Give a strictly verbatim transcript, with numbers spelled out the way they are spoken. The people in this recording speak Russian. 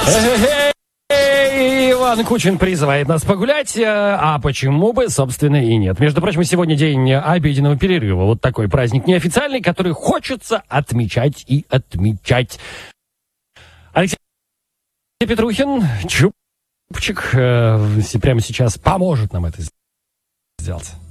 Иван Кучин призывает нас погулять, а почему бы, собственно, и нет. Между прочим, сегодня день обеденного перерыва. Вот такой праздник неофициальный, который хочется отмечать и отмечать. Алексей Петрухин, Чупчик, прямо сейчас поможет нам это сделать.